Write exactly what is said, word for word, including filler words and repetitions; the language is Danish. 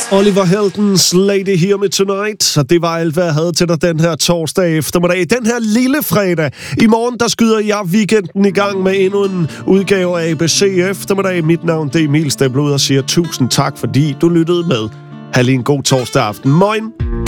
Oliver Heldens Lady Hear Me Tonight. Så det var alt, hvad jeg havde til dig den her torsdag eftermiddag. Den her lille fredag. I morgen, der skyder jeg weekenden i gang med endnu en udgave af A B C eftermiddag. Mit navn det er Emil Stebler ud og siger tusind tak, fordi du lyttede med. Ha' lige en god torsdag aften. Moin!